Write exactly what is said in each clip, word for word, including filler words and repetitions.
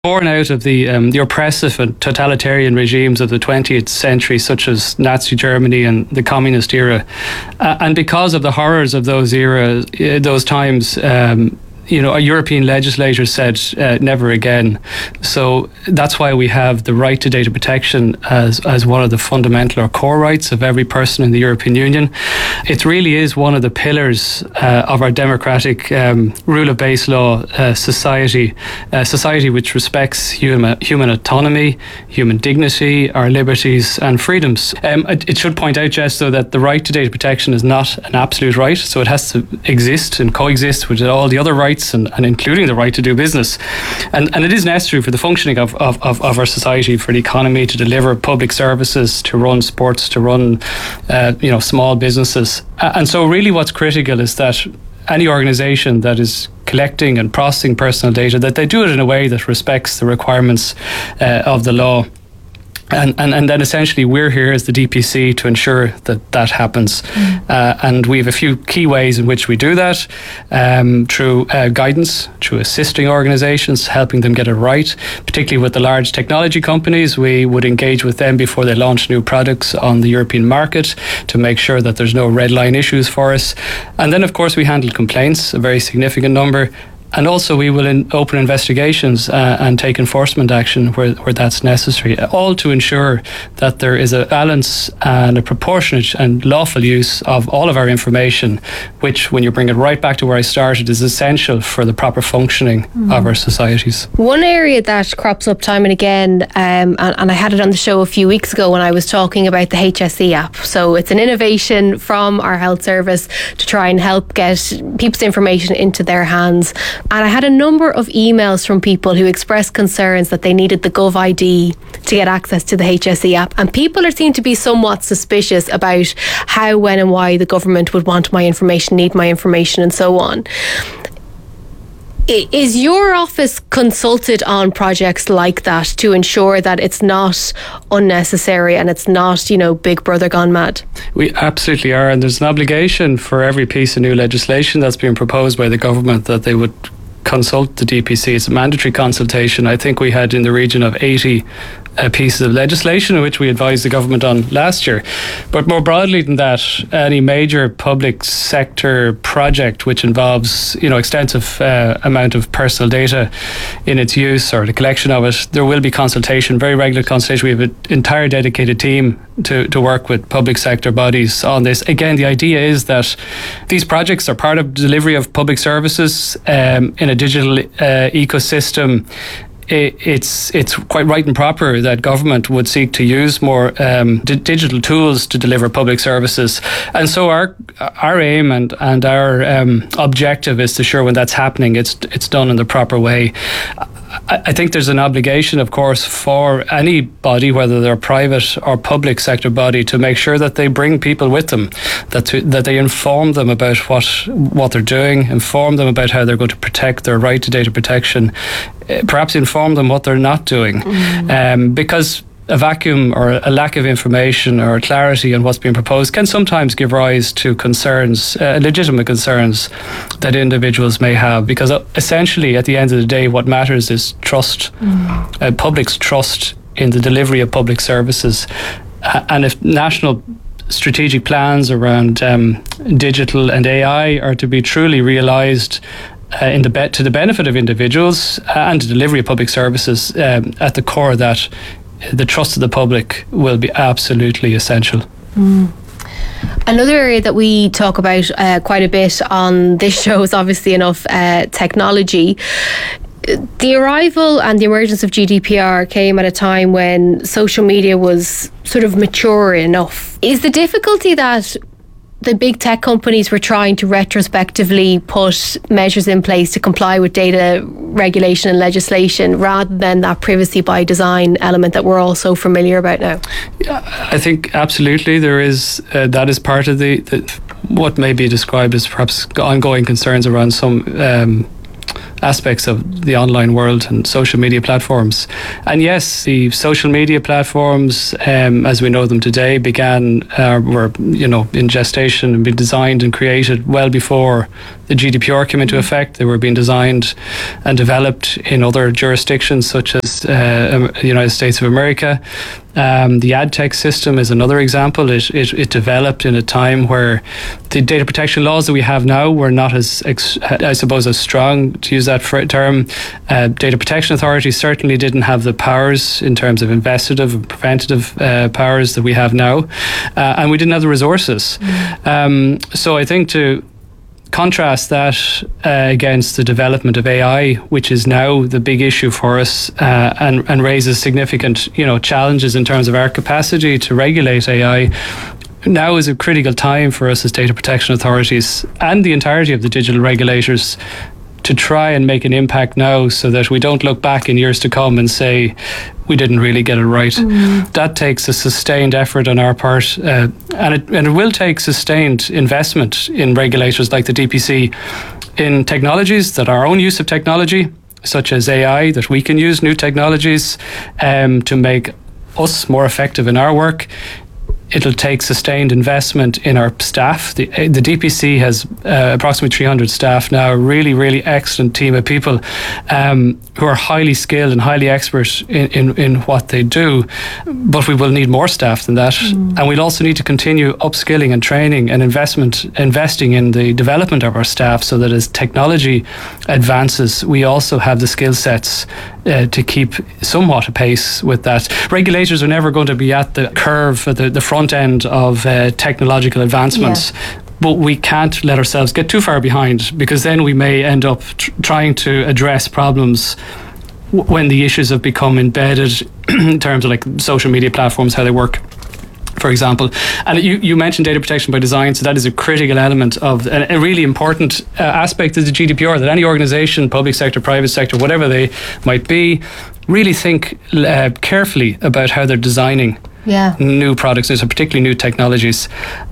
born out of the um, the oppressive and totalitarian regimes of the twentieth century, such as Nazi Germany and the communist era, uh, and because of the horrors of those eras, uh, those times. Um, You know, a European legislator said uh, never again. So that's why we have the right to data protection as, as one of the fundamental or core rights of every person in the European Union. It really is one of the pillars uh, of our democratic um, rule of base law uh, society, a society which respects human, human autonomy, human dignity, our liberties and freedoms. Um, it, it should point out, Jess, though, that the right to data protection is not an absolute right, so it has to exist and coexist with all the other rights And, and including the right to do business. And, and it is necessary for the functioning of, of, of our society, for the economy, to deliver public services, to run sports, to run uh, you know, small businesses. And so really what's critical is that any organisation that is collecting and processing personal data, that they do it in a way that respects the requirements uh, of the law. And, and and then essentially we're here as the D P C to ensure that that happens. Mm. Uh, and we have a few key ways in which we do that, um, through uh, guidance, through assisting organisations, helping them get it right, particularly with the large technology companies. We would engage with them before they launch new products on the European market to make sure that there's no red line issues for us. And then, of course, we handle complaints, a very significant number. And also we will in open investigations uh, and take enforcement action where, where that's necessary, all to ensure that there is a balance and a proportionate and lawful use of all of our information, which, when you bring it right back to where I started, is essential for the proper functioning mm. of our societies. One area that crops up time and again, um, and, and I had it on the show a few weeks ago when I was talking about the H S E app. So it's an innovation from our health service to try and help get people's information into their hands. And I had a number of emails from people who expressed concerns that they needed the GovID to get access to the H S E app. And people are seem to be somewhat suspicious about how, when and why the government would want my information, need my information and so on. Is your office consulted on projects like that to ensure that it's not unnecessary and it's not, you know, Big Brother gone mad? We absolutely are, and there's an obligation for every piece of new legislation that's being proposed by the government that they would consult the D P C. It's a mandatory consultation. I think we had in the region of eighty uh, pieces of legislation which we advised the government on last year. But more broadly than that, any major public sector project which involves, you know, extensive uh, amount of personal data in its use or the collection of it, there will be consultation, very regular consultation. We have an entire dedicated team to, to work with public sector bodies on this. Again, the idea is that these projects are part of delivery of public services um, in a digital uh, ecosystem. It's it's quite right and proper that government would seek to use more um, d- digital tools to deliver public services, and so our our aim and and our um, objective is to ensure when that's happening, it's it's done in the proper way. I think there's an obligation, of course, for any body, whether they're private or public sector body, to make sure that they bring people with them, that to, that they inform them about what what they're doing, inform them about how they're going to protect their right to data protection, perhaps inform them what they're not doing, mm. um, because a vacuum or a lack of information or clarity on what's being proposed can sometimes give rise to concerns, uh, legitimate concerns that individuals may have, because essentially at the end of the day what matters is trust, mm. uh, public's trust in the delivery of public services. Uh, and if national strategic plans around um, digital and A I are to be truly realised Uh, in the be- to the benefit of individuals and the delivery of public services, um, at the core of that, the trust of the public will be absolutely essential. Mm. Another area that we talk about uh, quite a bit on this show is obviously enough uh, technology. The arrival and the emergence of G D P R came at a time when social media was sort of mature enough. Is the difficulty that the big tech companies were trying to retrospectively put measures in place to comply with data regulation and legislation rather than that privacy by design element that we're all so familiar about now? Yeah, I think absolutely there is, uh, that is part of the, the what may be described as perhaps ongoing concerns around some um, aspects of the online world and social media platforms. And yes, the social media platforms, um, as we know them today, began uh, were you know in gestation and been designed and created well before the G D P R came into effect. They were being designed and developed in other jurisdictions such as uh, the United States of America. Um, the ad tech system is another example. It, it, it developed in a time where the data protection laws that we have now were not as, ex- I suppose, as strong, to use that term. Uh, data protection authorities certainly didn't have the powers in terms of investigative and preventative uh, powers that we have now, uh, and we didn't have the resources. Mm. Um, so I think to contrast that uh, against the development of A I, which is now the big issue for us, uh, and, and raises significant, you know, challenges in terms of our capacity to regulate A I. Now is a critical time for us as data protection authorities and the entirety of the digital regulators to try and make an impact now, so that we don't look back in years to come and say we didn't really get it right. Mm. That takes a sustained effort on our part, uh, and, it, and it will take sustained investment in regulators like the D P C in technologies, that our own use of technology, such as A I, that we can use new technologies um, to make us more effective in our work. It'll take sustained investment in our staff. The, the D P C has uh, approximately three hundred staff now, a really, really excellent team of people um, who are highly skilled and highly expert in, in, in what they do. But we will need more staff than that. Mm. And we'll also need to continue upskilling and training and investment, investing in the development of our staff, so that as technology advances, we also have the skill sets uh, to keep somewhat apace with that. Regulators are never going to be at the curve, at the, the front end of uh, technological advancements. Yeah. But we can't let ourselves get too far behind, because then we may end up tr- trying to address problems w- when the issues have become embedded in terms of like social media platforms, how they work, for example. And you, you mentioned data protection by design, so that is a critical element of a, a really important uh, aspect of the G D P R, that any organisation, public sector, private sector, whatever they might be, really think uh, carefully about how they're designing Yeah. new products, and so particularly new technologies.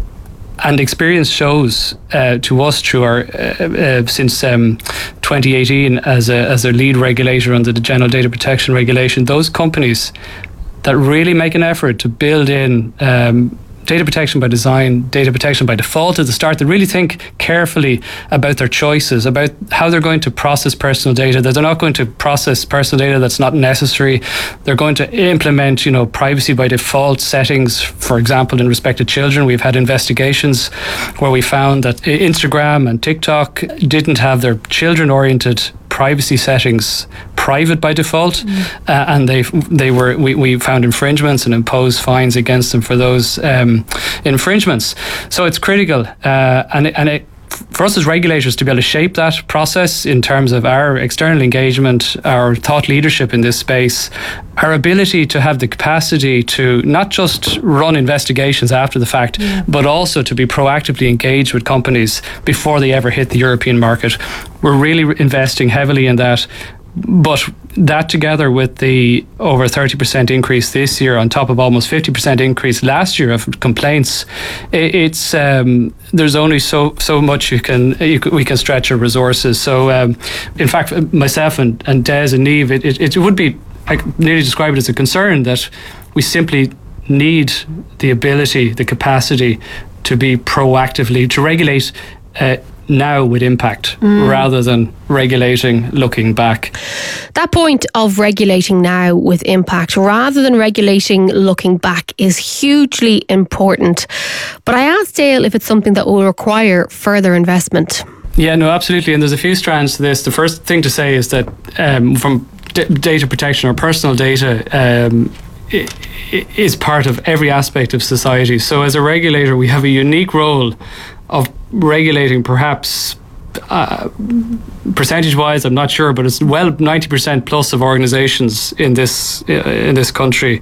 And experience shows uh, to us through our uh, uh, since um, twenty eighteen as a as a lead regulator under the General Data Protection Regulation, those companies that really make an effort to build in um, data protection by design, data protection by default at the start, they really think carefully about their choices, about how they're going to process personal data, that they're not going to process personal data that's not necessary. They're going to implement, you know, privacy by default settings. For example, in respect to children, we've had investigations where we found that Instagram and TikTok didn't have their children-oriented privacy settings private by default, mm. uh, and they they were we, we found infringements and imposed fines against them for those um, infringements. So it's critical, uh, and it, and it, for us as regulators to be able to shape that process in terms of our external engagement, our thought leadership in this space, our ability to have the capacity to not just run investigations after the fact, yeah. but also to be proactively engaged with companies before they ever hit the European market. We're really investing heavily in that. But that, together with the over thirty percent increase this year, on top of almost fifty percent increase last year of complaints, it, it's um, there's only so so much you can, you can we can stretch our resources. So, um, in fact, myself and, and Des and Niamh, it, it, it would be, I nearly describe it as a concern that we simply need the ability, the capacity to be proactively, to regulate uh, now with impact, mm. rather than regulating looking back. That point of regulating now with impact rather than regulating looking back is hugely important. But I asked Dale if it's something that will require further investment. Yeah, no, absolutely. And there's a few strands to this. The first thing to say is that um, from d- data protection or personal data, um, it, it is part of every aspect of society. So as a regulator, we have a unique role of regulating, perhaps uh, percentage-wise, I'm not sure, but it's well ninety percent plus of organisations in this uh, in this country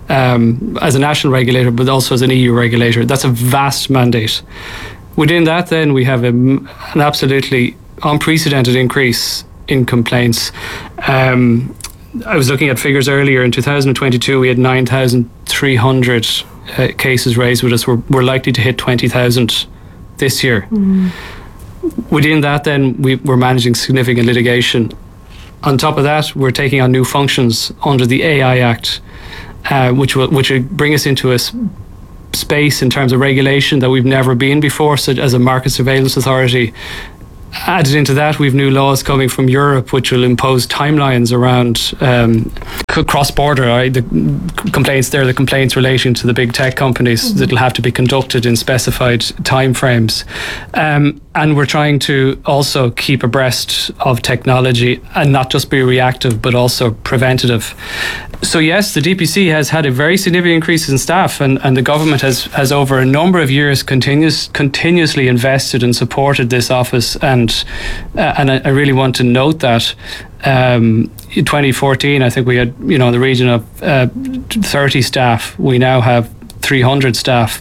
um, as a national regulator, but also as an E U regulator. That's a vast mandate. Within that, then, we have a, an absolutely unprecedented increase in complaints. Um, I was looking at figures earlier. In two thousand twenty-two, we had nine thousand three hundred uh, cases raised with us. We're, we're likely to hit twenty thousand this year. Mm. within that, then we, we're managing significant litigation. On top of that, we're taking on new functions under the A I Act, uh, which will which will bring us into a s- space in terms of regulation that we've never been before. So, as a market surveillance authority, added into that, we've new laws coming from Europe which will impose timelines around um, cross-border. Right? The complaints there, the complaints relating to the big tech companies mm-hmm. that will have to be conducted in specified timeframes. Um, and we're trying to also keep abreast of technology and not just be reactive but also preventative. So yes, the D P C has had a very significant increase in staff, and, and the government has, has over a number of years continuous, continuously invested and supported this office, and uh, and I, I really want to note that um, in twenty fourteen I think we had, you know, in the region of uh, thirty staff. We now have three hundred staff.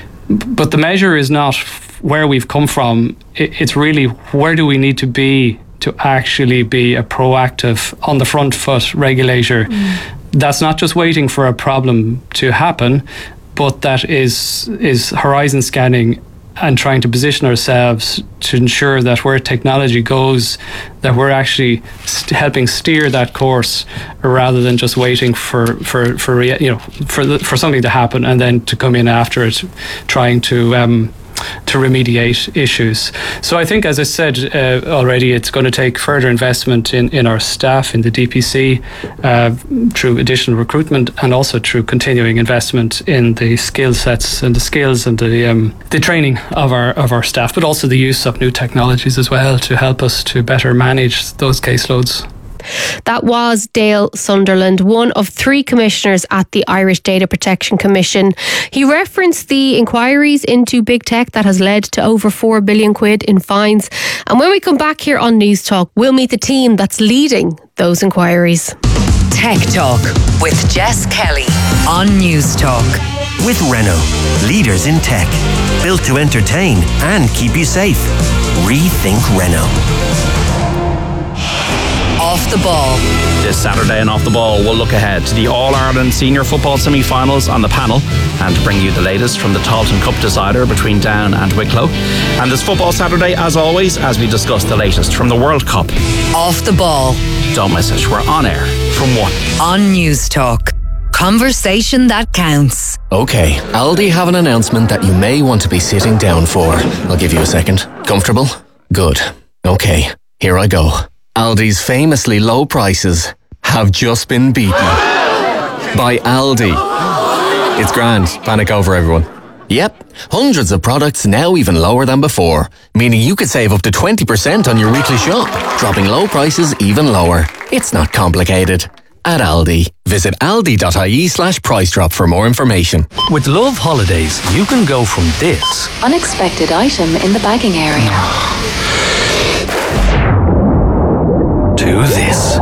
But the measure is not where we've come from, it, it's really where do we need to be to actually be a proactive, on the front foot regulator. Mm. That's not just waiting for a problem to happen, but that is is horizon scanning and trying to position ourselves to ensure that where technology goes, that we're actually st- helping steer that course, rather than just waiting for for for you know for the, for something to happen and then to come in after it, trying to. Um, to remediate issues. So I think, as I said uh, already, it's going to take further investment in, in our staff, in the D P C, uh, through additional recruitment, and also through continuing investment in the skill sets and the skills and the um, the training of our of our staff, but also the use of new technologies as well to help us to better manage those caseloads. That was Dale Sunderland, one of three commissioners at the Irish Data Protection Commission. He referenced the inquiries into big tech that has led to over four billion quid in fines. And when we come back here on News Talk, we'll meet the team that's leading those inquiries. Tech Talk with Jess Kelly on News Talk. With Renault, leaders in tech, built to entertain and keep you safe. Rethink Renault. Off the Ball. This Saturday and Off the Ball, we'll look ahead to the All-Ireland Senior Football Semi-Finals on the panel and bring you the latest from the Tailteann Cup decider between Down and Wicklow. And this Football Saturday, as always, as we discuss the latest from the World Cup. Off the Ball. Don't miss it. We're on air from one. On News Talk. Conversation that counts. Okay, Aldi have an announcement that you may want to be sitting down for. I'll give you a second. Comfortable? Good. Okay, here I go. Aldi's famously low prices have just been beaten by Aldi. It's grand. Panic over, everyone. Yep, hundreds of products now even lower than before, meaning you could save up to twenty percent on your weekly shop, dropping low prices even lower. It's not complicated. At Aldi, visit aldi.ie slash price drop for more information. With Love Holidays, you can go from this unexpected item in the bagging area to this.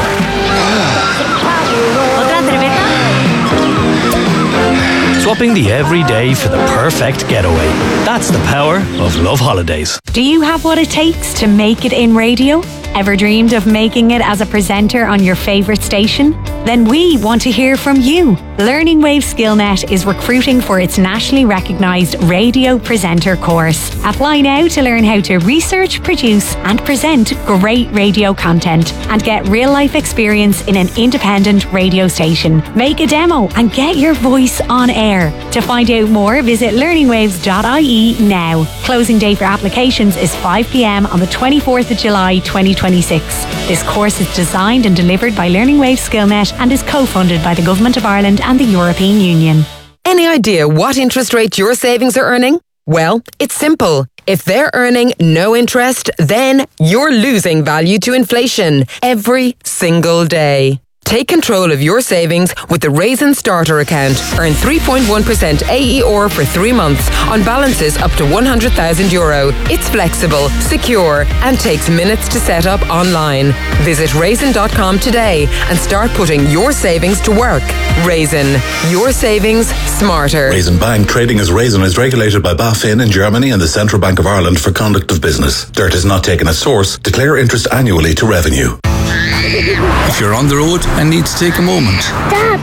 Swapping the everyday for the perfect getaway. That's the power of Love Holidays. Do you have what it takes to make it in radio? Ever dreamed of making it as a presenter on your favourite station? Then we want to hear from you. Learning Wave SkillNet is recruiting for its nationally recognised radio presenter course. Apply now to learn how to research, produce and present great radio content and get real-life experience in an independent radio station. Make a demo and get your voice on air. To find out more, visit learning waves dot I E now. Closing day for applications is five p.m. on the twenty-fourth of July twenty twenty-six. This course is designed and delivered by Learning Wave SkillNet and is co-funded by the Government of Ireland and the European Union. Any idea what interest rate your savings are earning? Well, it's simple. If they're earning no interest, then you're losing value to inflation every single day. Take control of your savings with the Raisin Starter account. Earn three point one percent A E R for three months on balances up to one hundred thousand euro. It's flexible, secure, and takes minutes to set up online. Visit raisin dot com today and start putting your savings to work. Raisin, your savings smarter. Raisin Bank, trading as Raisin, is regulated by BaFin in Germany and the Central Bank of Ireland for conduct of business. Dirt is not taken as source. Declare interest annually to revenue. If you're on the road and need to take a moment. Stop!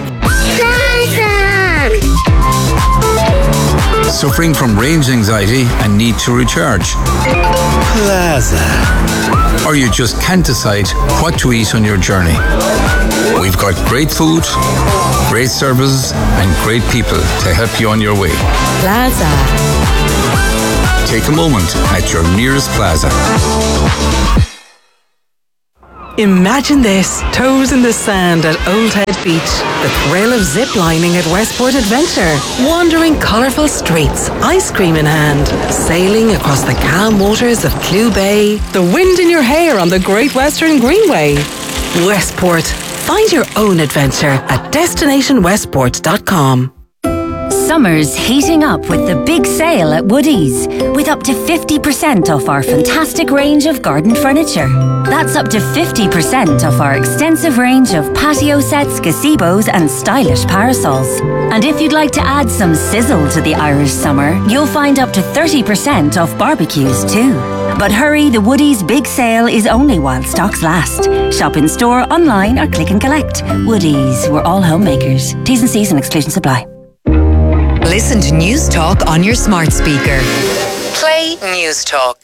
Suffering from range anxiety and need to recharge. Plaza. Or you just can't decide what to eat on your journey. We've got great food, great service, and great people to help you on your way. Plaza. Take a moment at your nearest Plaza. Imagine this, toes in the sand at Old Head Beach, the thrill of zip-lining at Westport Adventure, wandering colourful streets, ice cream in hand, sailing across the calm waters of Clew Bay, the wind in your hair on the Great Western Greenway. Westport. Find your own adventure at destination westport dot com. Summer's heating up with the big sale at Woodies, with up to fifty percent off our fantastic range of garden furniture. That's up to fifty percent off our extensive range of patio sets, gazebos and stylish parasols. And if you'd like to add some sizzle to the Irish summer, you'll find up to thirty percent off barbecues too. But hurry, the Woodies big sale is only while stocks last. Shop in store, online or click and collect. Woodies, we're all homemakers. T's and C's and exclusions apply. Listen to News Talk on your smart speaker. Play News Talk.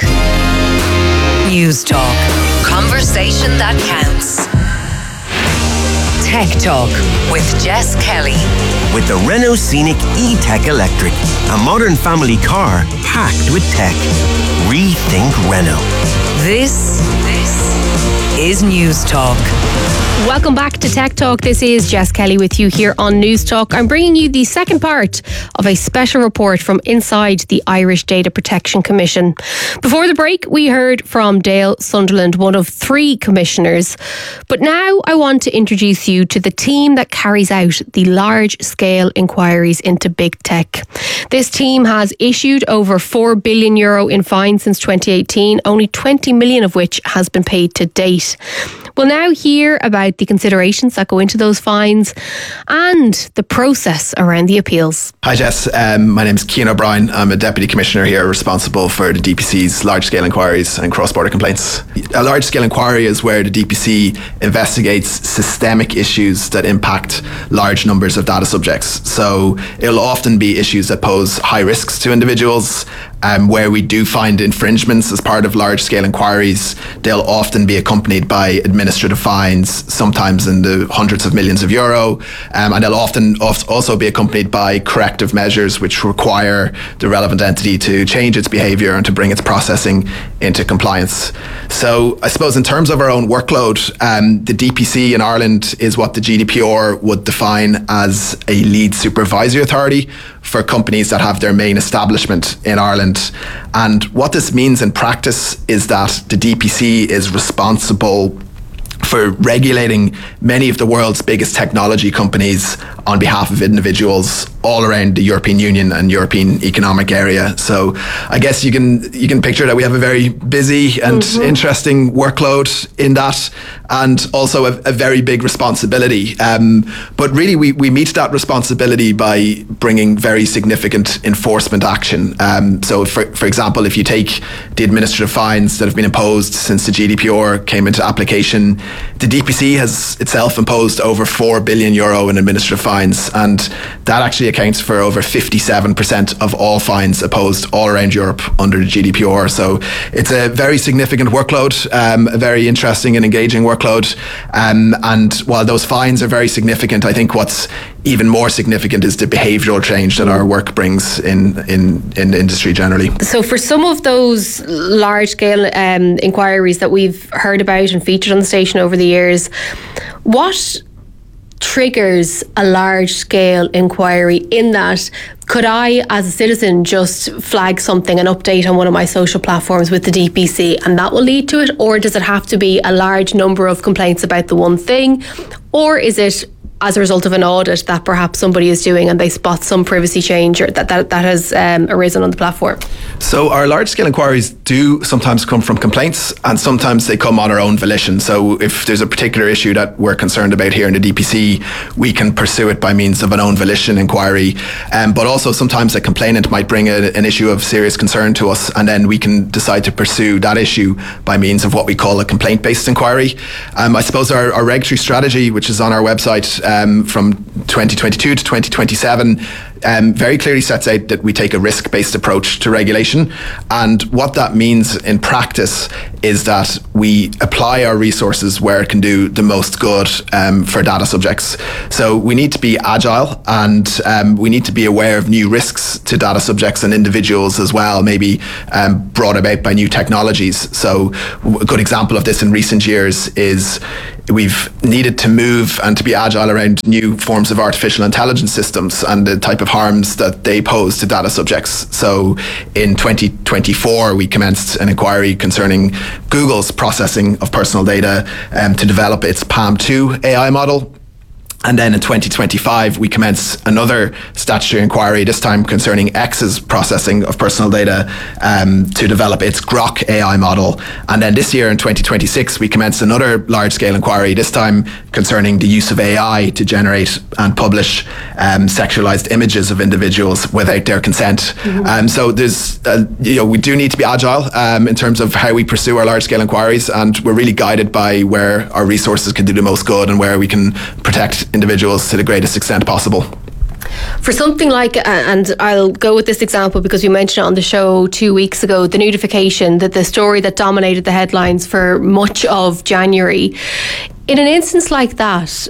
News Talk. Conversation that counts. Tech Talk with Jess Kelly. With the Renault Scenic E-Tech Electric, a modern family car packed with tech. Rethink Renault. This, this is News Talk. Welcome back to Tech Talk. This is Jess Kelly with you here on News Talk. I'm bringing you the second part of a special report from inside the Irish Data Protection Commission. Before the break, we heard from Dale Sunderland, one of three commissioners. But now I want to introduce you to the team that carries out the large-scale inquiries into big tech. This team has issued over four billion euro in fines since twenty eighteen, only twenty million of which has been paid to date. We'll now hear about the considerations that go into those fines and the process around the appeals. Hi Jess, um, my name is Cian O'Brien. I'm a Deputy Commissioner here responsible for the D P C's large-scale inquiries and cross-border complaints. A large-scale inquiry is where the D P C investigates systemic issues that impact large numbers of data subjects. So it'll often be issues that pose high risks to individuals. Um, where we do find infringements as part of large-scale inquiries, they'll often be accompanied by administrative fines, sometimes in the hundreds of millions of euro, um, and they'll often also be accompanied by corrective measures which require the relevant entity to change its behaviour and to bring its processing into compliance. So I suppose in terms of our own workload, um, the D P C in Ireland is what the G D P R would define as a lead supervisory authority for companies that have their main establishment in Ireland. And what this means in practice is that the D P C is responsible for regulating many of the world's biggest technology companies on behalf of individuals all around the European Union and European Economic Area. So I guess you can you can picture that we have a very busy and mm-hmm. interesting workload in that, and also a, a very big responsibility. Um, but really we, we meet that responsibility by bringing very significant enforcement action. Um, so for, for example, if you take the administrative fines that have been imposed since the G D P R came into application, the D P C has itself imposed over four billion euro in administrative fines, and that actually accounts for over fifty-seven percent of all fines imposed all around Europe under the G D P R. So it's a very significant workload, um, a very interesting and engaging workload. Um, and while those fines are very significant, I think what's even more significant is the behavioural change that our work brings in, in, in the industry generally. So for some of those large-scale um, inquiries that we've heard about and featured on the station over the years, what triggers a large-scale inquiry in that? Could I, as a citizen, just flag something, an update on one of my social platforms with the D P C, and that will lead to it? Or does it have to be a large number of complaints about the one thing? Or is it as a result of an audit that perhaps somebody is doing and they spot some privacy change or that, that, that has um, arisen on the platform? So our large-scale inquiries do sometimes come from complaints, and sometimes they come on our own volition. So if there's a particular issue that we're concerned about here in the D P C, we can pursue it by means of an own volition inquiry. Um, but also sometimes a complainant might bring a, an issue of serious concern to us, and then we can decide to pursue that issue by means of what we call a complaint-based inquiry. Um, I suppose our, our regulatory strategy, which is on our website um, from twenty twenty-two to twenty twenty-seven, um, very clearly sets out that we take a risk-based approach to regulation. And what that means in practice is that we apply our resources where it can do the most good um, for data subjects. So we need to be agile, and um, we need to be aware of new risks to data subjects and individuals as well, maybe um, brought about by new technologies. So a good example of this in recent years is we've needed to move and to be agile around new forms of artificial intelligence systems and the type of harms that they pose to data subjects. So in twenty twenty-four, we commenced an inquiry concerning Google's processing of personal data um, to develop its PALM two A I model. And then in twenty twenty-five, we commenced another statutory inquiry, this time concerning X's processing of personal data um, to develop its Grok A I model. And then this year in twenty twenty-six, we commenced another large-scale inquiry, this time concerning the use of A I to generate and publish um, sexualized images of individuals without their consent. Mm-hmm. Um, so there's, uh, you know, we do need to be agile um, in terms of how we pursue our large-scale inquiries, and we're really guided by where our resources can do the most good and where we can protect individuals to the greatest extent possible. For something like, uh, and I'll go with this example because we mentioned it on the show two weeks ago, the Nudification, that the story that dominated the headlines for much of January. In an instance like that,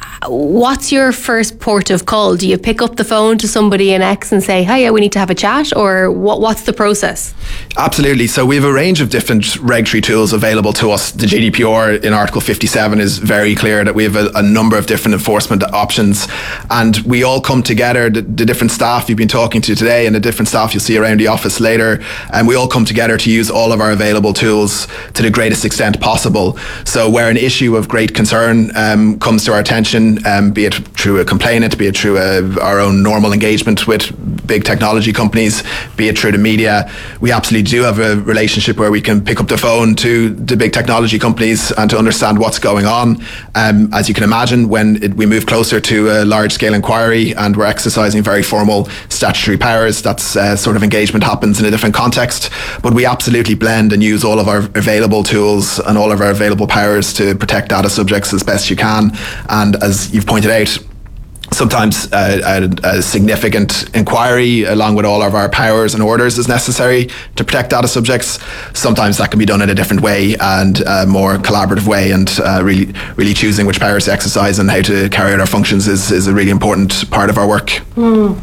what's your first port of call? Do you pick up the phone to somebody in X and say, hey, yeah, we need to have a chat? Or what? what's the process? Absolutely. So we have a range of different regulatory tools available to us. The G D P R in Article fifty-seven is very clear that we have a, a number of different enforcement options, and we all come together, the, the different staff you've been talking to today and the different staff you'll see around the office later, and we all come together to use all of our available tools to the greatest extent possible. So where an issue of great concern um, comes to our attention, Um, be it through a complainant, be it through a, our own normal engagement with big technology companies, be it through the media, we absolutely do have a relationship where we can pick up the phone to the big technology companies and to understand what's going on. Um, as you can imagine, when it, we move closer to a large-scale inquiry and we're exercising very formal statutory powers, that's uh, sort of engagement happens in a different context. But we absolutely blend and use all of our available tools and all of our available powers to protect data subjects as best you can. And as you've pointed out, sometimes uh, a, a significant inquiry along with all of our powers and orders is necessary to protect data subjects. Sometimes that can be done in a different way and a more collaborative way, and uh, really really choosing which powers to exercise and how to carry out our functions is, is a really important part of our work. Mm.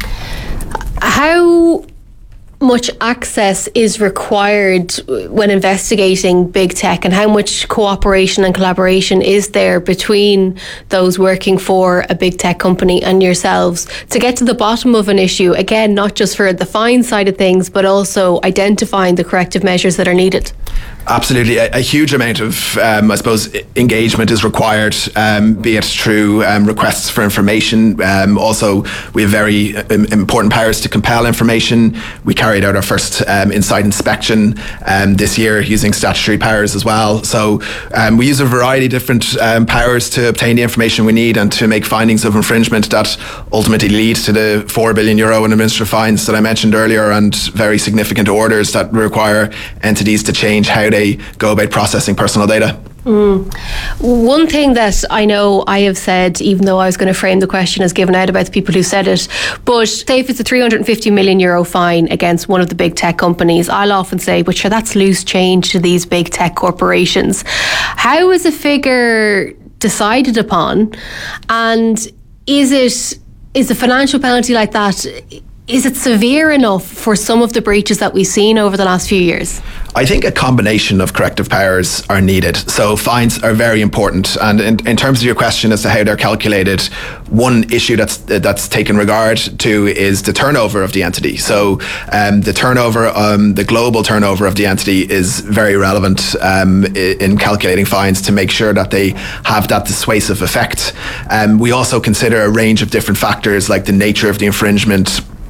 How much access is required when investigating big tech, and how much cooperation and collaboration is there between those working for a big tech company and yourselves to get to the bottom of an issue, again, not just for the fine side of things, but also identifying the corrective measures that are needed? Absolutely. A, a huge amount of, um, I suppose, engagement is required, um, be it through um, requests for information. Um, also, we have very um, important powers to compel information. We carried out our first um, inside inspection um, this year using statutory powers as well. So um, we use a variety of different um, powers to obtain the information we need and to make findings of infringement that ultimately lead to the four billion euro in administrative fines that I mentioned earlier, and very significant orders that require entities to change how they go about processing personal data. Mm. One thing that I know I have said, even though I was going to frame the question as given out about the people who said it, but say if it's a three hundred fifty million euro fine against one of the big tech companies, I'll often say, but sure, that's loose change to these big tech corporations. How is a figure decided upon, and is it is a financial penalty like that, is it severe enough for some of the breaches that we've seen over the last few years? I think a combination of corrective powers are needed. So fines are very important. And in, in terms of your question as to how they're calculated, one issue that's that's taken regard to is the turnover of the entity. So um, the turnover, um, the global turnover of the entity is very relevant um, in calculating fines to make sure that they have that dissuasive effect. Um, we also consider a range of different factors like the nature of the infringement,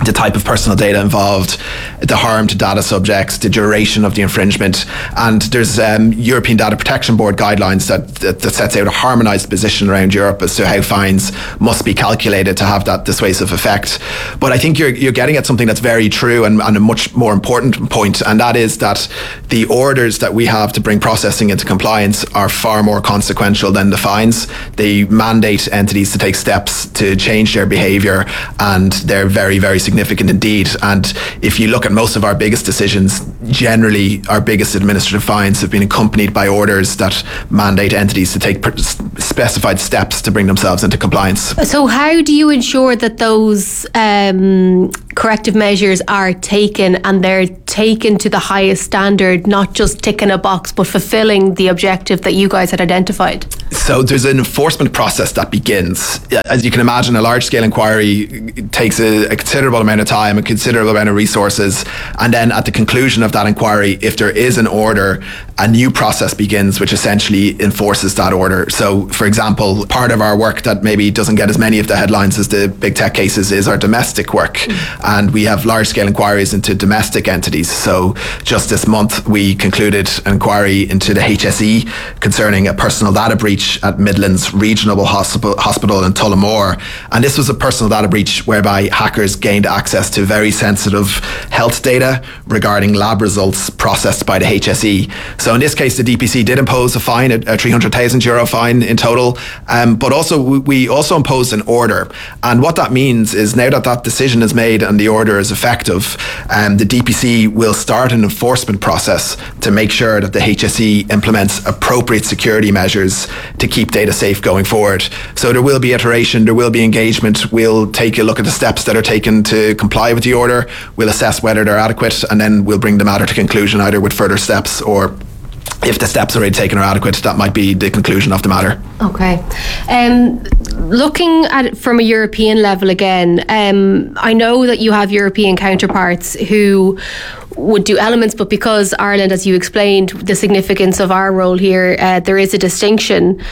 the type of personal data involved, the harm to data subjects, the duration of the infringement. And there's um, European Data Protection Board guidelines that, that, that sets out a harmonised position around Europe as to how fines must be calculated to have that dissuasive effect. But I think you're, you're getting at something that's very true and, and a much more important point, and that is that the orders that we have to bring processing into compliance are far more consequential than the fines. They mandate entities to take steps to change their behaviour, and they're very, very significant. significant indeed. And if you look at most of our biggest decisions, generally our biggest administrative fines have been accompanied by orders that mandate entities to take specified steps to bring themselves into compliance. So how do you ensure that those um, corrective measures are taken and they're taken to the highest standard, not just ticking a box but fulfilling the objective that you guys had identified? So there's an enforcement process that begins. As you can imagine, a large-scale inquiry takes a, a considerable amount of time, a considerable amount of resources, and then at the conclusion of that inquiry, if there is an order, a new process begins which essentially enforces that order. So, for example, part of our work that maybe doesn't get as many of the headlines as the big tech cases is our domestic work, mm. and we have large-scale inquiries into domestic entities. So just this month we concluded an inquiry into the H S E concerning a personal data breach at Midlands Regional Hospital, Hospital in Tullamore, and this was a personal data breach whereby hackers gained access to very sensitive health data regarding lab results processed by the H S E. So in this case, the D P C did impose a fine, a, a three hundred thousand euro fine in total, um, but also we, we also imposed an order. And what that means is now that that decision is made and the order is effective, um, the D P C will start an enforcement process to make sure that the H S E implements appropriate security measures to keep data safe going forward. So there will be iteration, there will be engagement. We'll take a look at the steps that are taken to comply with the order. We'll assess whether they're adequate, and then we'll bring the matter to conclusion either with further steps, or if the steps already taken are adequate, that might be the conclusion of the matter. Okay. Um, looking at it from a European level again, um, I know that you have European counterparts who would do elements, but because Ireland, as you explained, the significance of our role here, uh, there is a distinction.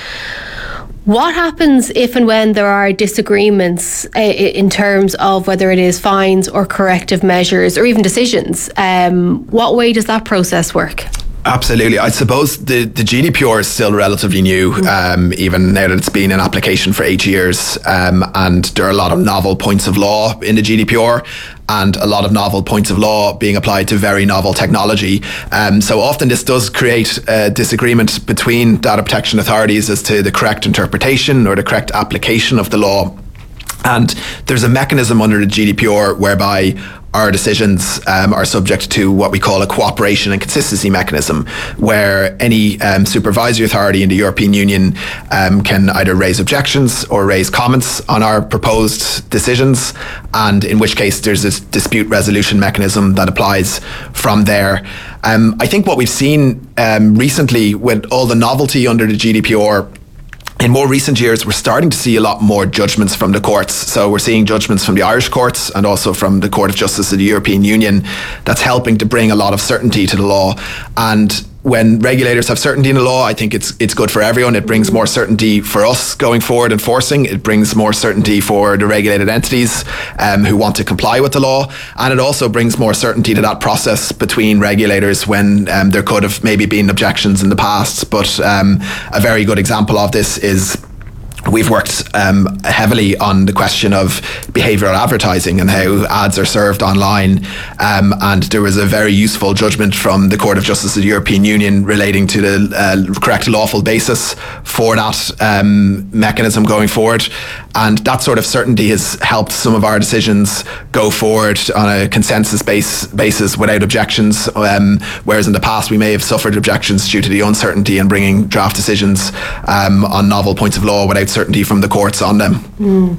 What happens if and when there are disagreements uh, in terms of whether it is fines or corrective measures or even decisions? Um, what way does that process work? Absolutely. I suppose the, the G D P R is still relatively new, um, even now that it's been in application for eight years. Um, and there are a lot of novel points of law in the G D P R, and a lot of novel points of law being applied to very novel technology. Um, so often this does create a disagreement between data protection authorities as to the correct interpretation or the correct application of the law. And there's a mechanism under the G D P R whereby our decisions um, are subject to what we call a cooperation and consistency mechanism, where any um, supervisory authority in the European Union um, can either raise objections or raise comments on our proposed decisions, and in which case there's this dispute resolution mechanism that applies from there. Um, I think what we've seen um, recently with all the novelty under the G D P R, in more recent years, we're starting to see a lot more judgments from the courts. So we're seeing judgments from the Irish courts and also from the Court of Justice of the European Union that's helping to bring a lot of certainty to the law. And when regulators have certainty in the law, I think it's it's good for everyone. It brings more certainty for us going forward enforcing. It brings more certainty for the regulated entities um, who want to comply with the law. And it also brings more certainty to that process between regulators when um, there could have maybe been objections in the past. But um, a very good example of this is we've worked um, heavily on the question of behavioural advertising and how ads are served online, um, and there was a very useful judgment from the Court of Justice of the European Union relating to the uh, correct lawful basis for that um, mechanism going forward, and that sort of certainty has helped some of our decisions go forward on a consensus base, basis without objections, um, whereas in the past we may have suffered objections due to the uncertainty in bringing draft decisions um, on novel points of law without certainty from the courts on them. Mm.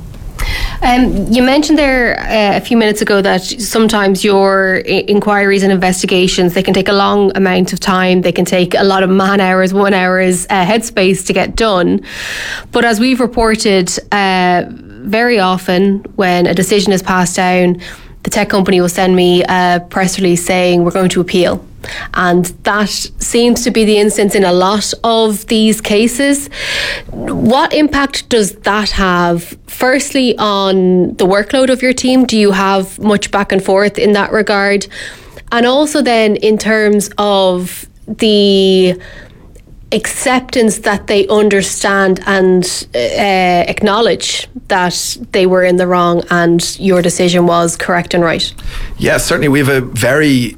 Um, you mentioned there uh, a few minutes ago that sometimes your I- inquiries and investigations, they can take a long amount of time. They can take a lot of man hours, one hour's uh, headspace to get done. But as we've reported, uh, very often when a decision is passed down, the tech company will send me a press release saying we're going to appeal. And that seems to be the instance in a lot of these cases. What impact does that have, firstly, on the workload of your team? Do you have much back and forth in that regard? And also then in terms of the acceptance that they understand and uh, acknowledge that they were in the wrong and your decision was correct and right? Yeah, certainly we have a very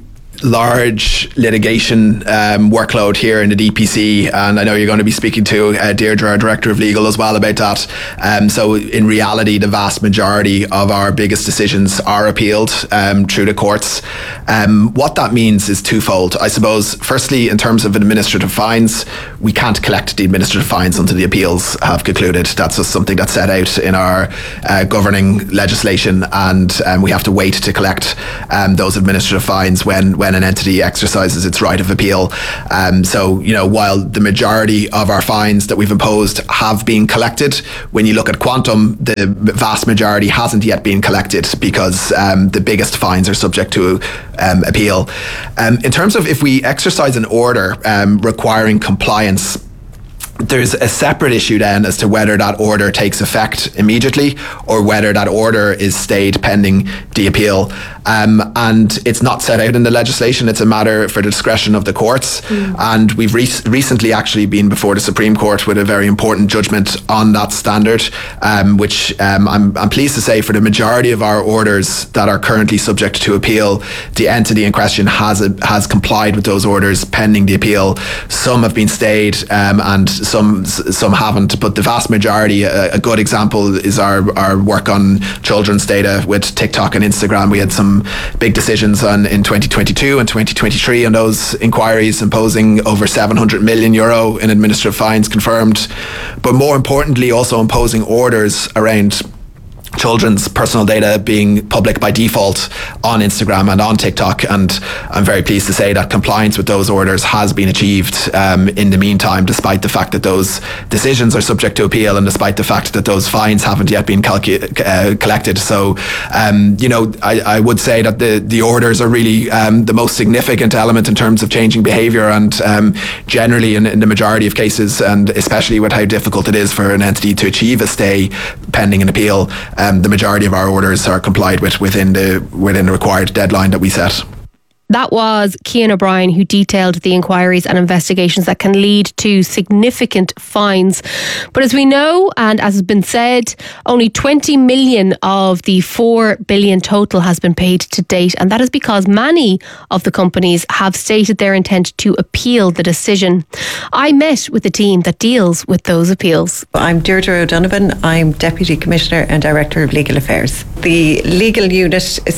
large litigation um, workload here in the D P C, and I know you're going to be speaking to uh, Deirdre, our Director of Legal, as well about that. Um, so in reality, the vast majority of our biggest decisions are appealed um, through the courts. Um, what that means is twofold. I suppose, firstly, in terms of administrative fines, we can't collect the administrative fines until the appeals have concluded. That's just something that's set out in our uh, governing legislation, and um, we have to wait to collect um, those administrative fines when, when an entity exercises its right of appeal. Um, so, you know, while the majority of our fines that we've imposed have been collected, when you look at quantum, the vast majority hasn't yet been collected because um, the biggest fines are subject to um, appeal. Um, in terms of if we exercise an order um, requiring compliance, there's a separate issue then as to whether that order takes effect immediately or whether that order is stayed pending the appeal. Um, and it's not set out in the legislation. It's a matter for the discretion of the courts. Mm. And we've re- recently actually been before the Supreme Court with a very important judgment on that standard, um, which um, I'm, I'm pleased to say for the majority of our orders that are currently subject to appeal, the entity in question has a, has complied with those orders pending the appeal. Some have been stayed um, and some some haven't, but the vast majority, a, a good example is our, our work on children's data with TikTok and Instagram. We had some big decisions on in twenty twenty-two and twenty twenty-three on those inquiries, imposing over seven hundred million euro in administrative fines confirmed, but more importantly also imposing orders around children's personal data being public by default on Instagram and on TikTok, and I'm very pleased to say that compliance with those orders has been achieved um, in the meantime, despite the fact that those decisions are subject to appeal and despite the fact that those fines haven't yet been calcu- uh, collected. So, um, you know, I, I would say that the, the orders are really um, the most significant element in terms of changing behaviour, and um, generally in, in the majority of cases, and especially with how difficult it is for an entity to achieve a stay pending an appeal, Um, the majority of our orders are complied with within the within the required deadline that we set. That was Cian O'Brien, who detailed the inquiries and investigations that can lead to significant fines. But as we know, and as has been said, only twenty million of the four billion total has been paid to date. And that is because many of the companies have stated their intent to appeal the decision. I met with the team that deals with those appeals. I'm Deirdre O'Donovan. I'm Deputy Commissioner and Director of Legal Affairs. The legal unit,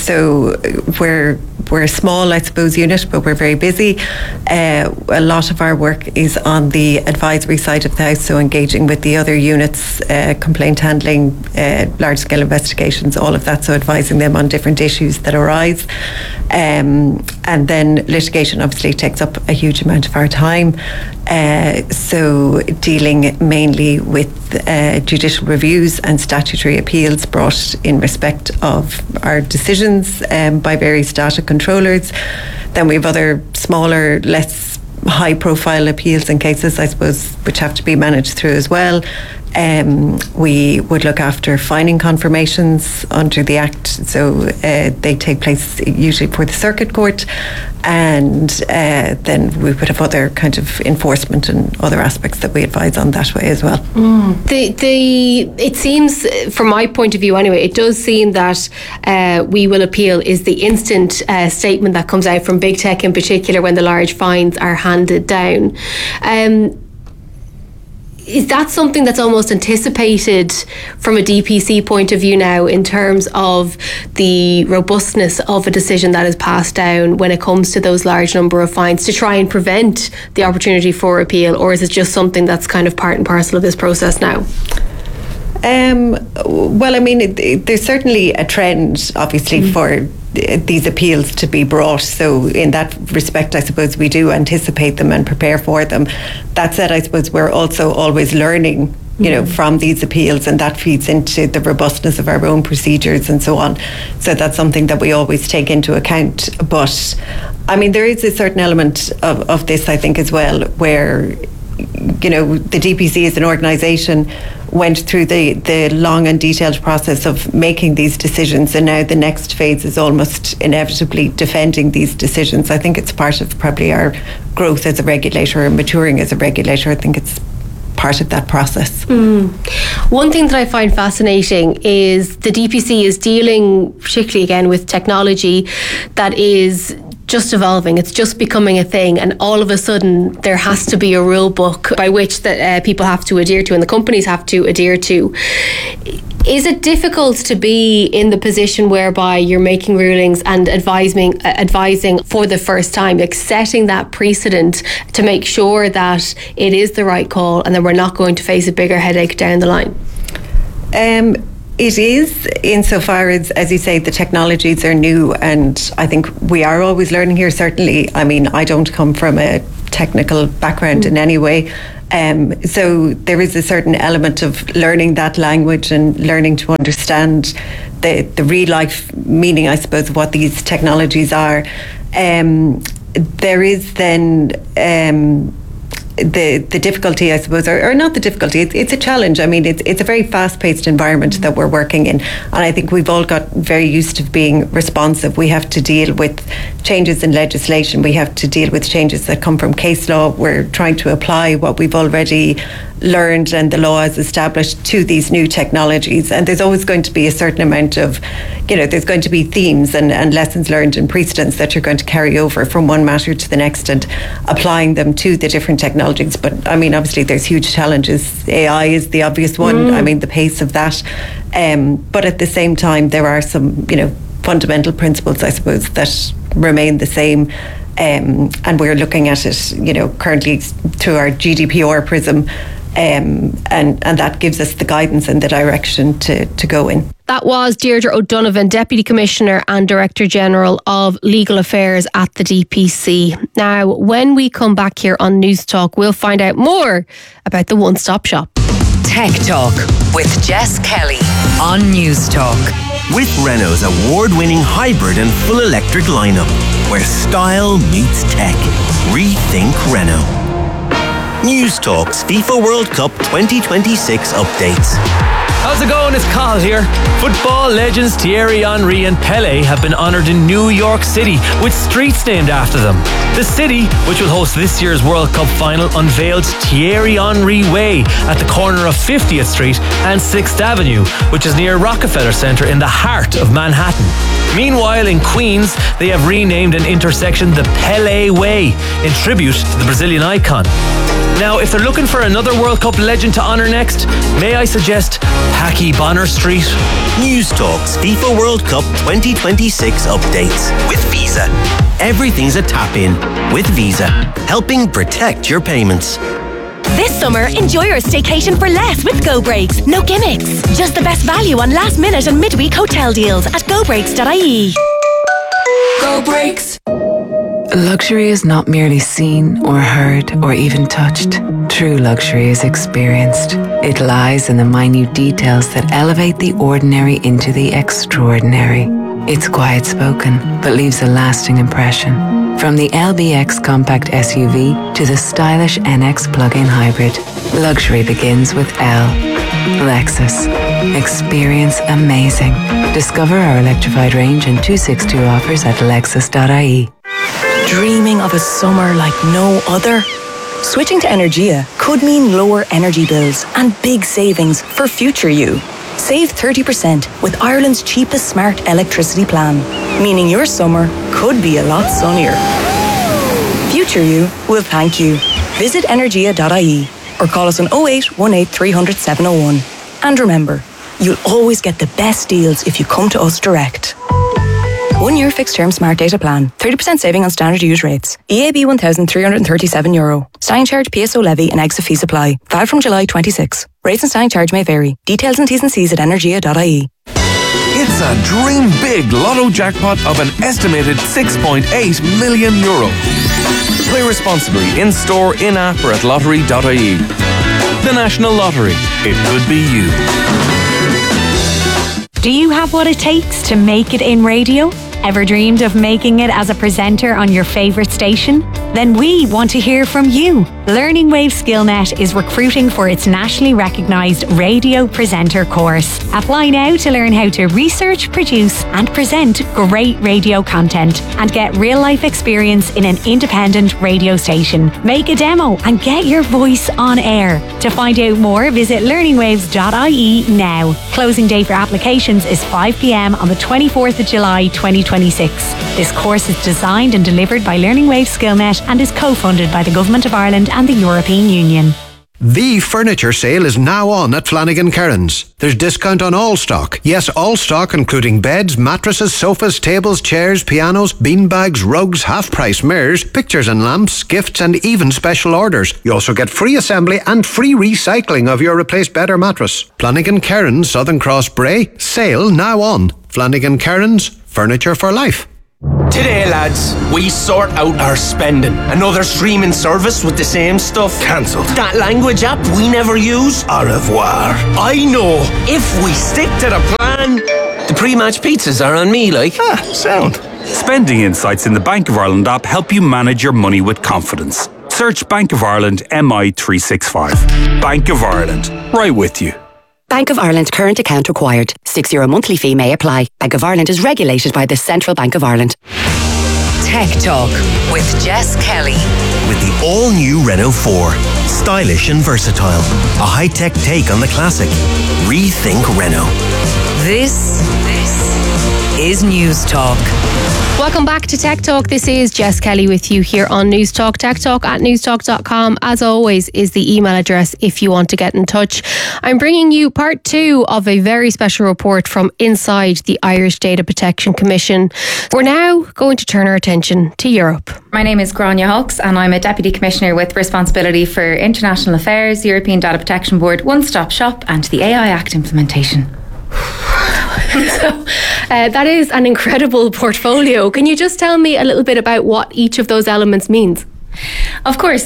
so we're we're a small, I suppose, unit, but we're very busy. Uh, a lot of our work is on the advisory side of the house, so engaging with the other units, uh, complaint handling, uh, large-scale investigations, all of that, so advising them on different issues that arise. Um, and then litigation obviously takes up a huge amount of our time. Uh, so dealing mainly with uh, judicial reviews and statutory appeals brought in respect of our decisions um, by various data controllers. Then we have other smaller, less high profile appeals and cases, I suppose, which have to be managed through as well. Um, we would look after fining confirmations under the Act, so uh, they take place usually before the Circuit Court, and uh, then we would have other kind of enforcement and other aspects that we advise on that way as well. Mm. The the it seems, from my point of view anyway, it does seem that uh, we will appeal is the instant uh, statement that comes out from big tech in particular when the large fines are handed down. Um, Is that something that's almost anticipated from a D P C point of view now in terms of the robustness of a decision that is passed down when it comes to those large number of fines to try and prevent the opportunity for appeal, or is it just something that's kind of part and parcel of this process now? Um, well, I mean, it, it, there's certainly a trend, obviously, mm. for these appeals to be brought. So in that respect, I suppose we do anticipate them and prepare for them. That said, I suppose we're also always learning, you know, from these appeals, and that feeds into the robustness of our own procedures and so on. So that's something that we always take into account. But I mean, there is a certain element of, of this, I think, as well, where, you know, the D P C as an organisation went through the, the long and detailed process of making these decisions, and now the next phase is almost inevitably defending these decisions. I think it's part of probably our growth as a regulator and maturing as a regulator. I think it's part of that process. Mm. One thing that I find fascinating is the D P C is dealing, particularly again, with technology that is just evolving. It's just becoming a thing, and all of a sudden there has to be a rule book by which that uh, people have to adhere to and the companies have to adhere to. Is it difficult to be in the position whereby you're making rulings and advising uh, advising for the first time, like setting that precedent to make sure that it is the right call and that we're not going to face a bigger headache down the line? Um It is, insofar as, as you say, the technologies are new, and I think we are always learning here, certainly. I mean, I don't come from a technical background mm. in any way, um, so there is a certain element of learning that language and learning to understand the, the real life meaning, I suppose, of what these technologies are. Um, there is then... Um, the the difficulty, I suppose, or, or not the difficulty, it's, it's a challenge. I mean, it's it's a very fast-paced environment that we're working in, and I think we've all got very used to being responsive. We have to deal with changes in legislation, we have to deal with changes that come from case law. We're trying to apply what we've already learned and the law has established to these new technologies, and there's always going to be a certain amount of, you know, there's going to be themes and, and lessons learned and precedents that you're going to carry over from one matter to the next and applying them to the different technologies. But I mean, obviously there's huge challenges. A I is the obvious one. Mm. I mean, the pace of that, um, but at the same time there are some, you know, fundamental principles, I suppose, that remain the same. Um, and we're looking at it, you know, currently through our G D P R prism, um, and, and that gives us the guidance and the direction to, to go in. That was Deirdre O'Donovan, Deputy Commissioner and Director General of Legal Affairs at the D P C. Now, when we come back here on News Talk, we'll find out more about the One Stop Shop. Tech Talk with Jess Kelly on News Talk. With Renault's award-winning hybrid and full electric lineup, where style meets tech. Rethink Renault. News Talk's FIFA World Cup twenty twenty-six updates. How's it going? It's Carl here. Football legends Thierry Henry and Pelé have been honoured in New York City with streets named after them. The city, which will host this year's World Cup final, unveiled Thierry Henry Way at the corner of fiftieth Street and sixth Avenue, which is near Rockefeller Center in the heart of Manhattan. Meanwhile, in Queens, they have renamed an intersection the Pelé Way in tribute to the Brazilian icon. Now, if they're looking for another World Cup legend to honour next, may I suggest Packy Bonner Street? News Talk's FIFA World Cup twenty twenty-six updates with Visa. Everything's a tap-in with Visa, helping protect your payments. This summer, enjoy your staycation for less with Go Breaks. No gimmicks. Just the best value on last minute and midweek hotel deals at go breaks dot I E. Go Breaks. Luxury is not merely seen or heard or even touched. True luxury is experienced. It lies in the minute details that elevate the ordinary into the extraordinary. It's quiet spoken, but leaves a lasting impression. From the L B X compact S U V to the stylish N X plug-in hybrid, luxury begins with L. Lexus. Experience amazing. Discover our electrified range and two sixty-two offers at lexus dot I E. Dreaming of a summer like no other? Switching to Energia could mean lower energy bills and big savings for future you. Save thirty percent with Ireland's cheapest smart electricity plan, meaning your summer could be a lot sunnier. Future you will thank you. Visit energia dot I E or call us on oh eight one eight three hundred seven oh one. And remember, you'll always get the best deals if you come to us direct. One year fixed term smart data plan. thirty percent saving on standard use rates. E A B one thousand three hundred thirty-seven euro. Standing charge, P S O levy and exit fees apply. Valid from July twenty-sixth. Rates and standing charge may vary. Details and T's and C's at energia dot I E. It's a dream big lotto jackpot of an estimated six point eight million euro. Play responsibly in store, in app or at lottery dot I E. The National Lottery. It could be you. Do you have what it takes to make it in radio? Ever dreamed of making it as a presenter on your favourite station? Then we want to hear from you. Learning Wave SkillNet is recruiting for its nationally recognised radio presenter course. Apply now to learn how to research, produce and present great radio content and get real-life experience in an independent radio station. Make a demo and get your voice on air. To find out more, visit learning waves dot I E now. Closing date for applications is five p m on the twenty-fourth of July twenty twenty-six. This course is designed and delivered by Learning Wave SkillNet and is co-funded by the Government of Ireland and the European Union. The furniture sale is now on at Flanagan Kerins. There's discount on all stock. Yes, all stock including beds, mattresses, sofas, tables, chairs, pianos, beanbags, rugs, half-price mirrors, pictures and lamps, gifts and even special orders. You also get free assembly and free recycling of your replaced bed or mattress. Flanagan Kerins, Southern Cross Bray. Sale now on. Flanagan Kerins, furniture for life. Today, lads, we sort out our spending. Another streaming service with the same stuff. Cancelled. That language app we never use. Au revoir. I know. If we stick to the plan, the pre-match pizzas are on me, like. Ah, sound. Spending insights in the Bank of Ireland app help you manage your money with confidence. Search Bank of Ireland M I three sixty-five. Bank of Ireland. Right with you. Bank of Ireland current account required. six euro monthly fee may apply. Bank of Ireland is regulated by the Central Bank of Ireland. Tech Talk with Jess Kelly. With the all-new Renault four. Stylish and versatile. A high-tech take on the classic. Rethink Renault. This, this is News Talk. Welcome back to Tech Talk. This is Jess Kelly with you here on News Talk. Tech Talk at newstalk dot com, as always, is the email address if you want to get in touch. I'm bringing you part two of a very special report from inside the Irish Data Protection Commission. We're now going to turn our attention to Europe. My name is Grania Hawkes and I'm a Deputy Commissioner with responsibility for International Affairs, European Data Protection Board, One Stop Shop and the A I Act implementation. So uh, that is an incredible portfolio. Can you just tell me a little bit about what each of those elements means? Of course.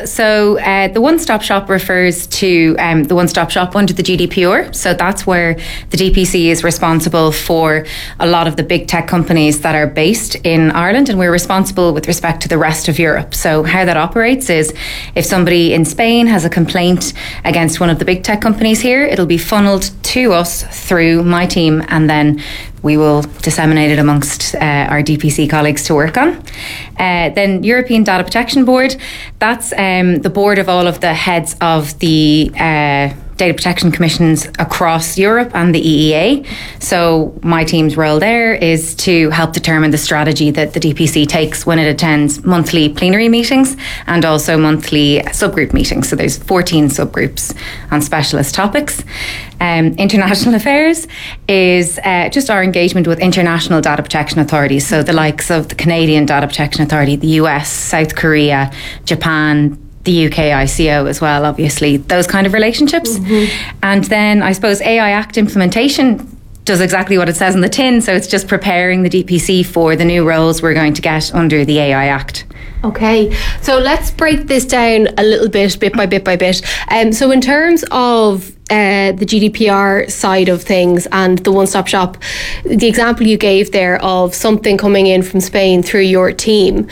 So uh, the one-stop shop refers to um, the one-stop shop under the G D P R. So that's where the D P C is responsible for a lot of the big tech companies that are based in Ireland, and we're responsible with respect to the rest of Europe. So how that operates is if somebody in Spain has a complaint against one of the big tech companies here, it'll be funneled to us through my team, and then we will disseminate it amongst uh, our D P C colleagues to work on. Uh, then European Data Protection Board, that's um, the board of all of the heads of the uh, Data Protection Commissions across Europe and the E E A. So my team's role there is to help determine the strategy that the D P C takes when it attends monthly plenary meetings and also monthly subgroup meetings. So there's fourteen subgroups on specialist topics. Um, international affairs is uh, just our engagement with international data protection authorities. So the likes of the Canadian Data Protection Authority, the U S, South Korea, Japan, the U K I C O as well, obviously, those kind of relationships. Mm-hmm. And then I suppose A I Act implementation does exactly what it says in the tin. So it's just preparing the D P C for the new roles we're going to get under the A I Act. Okay, so let's break this down a little bit, bit by bit by bit. Um, so in terms of uh, the G D P R side of things and the one-stop shop, the example you gave there of something coming in from Spain through your team,